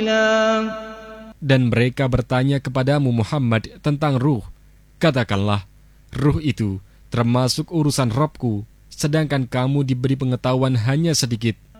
Dan mereka bertanya kepadamu Muhammad tentang ruh. Katakanlah, ruh itu termasuk urusan Rabbku, sedangkan kamu diberi pengetahuan hanya sedikit.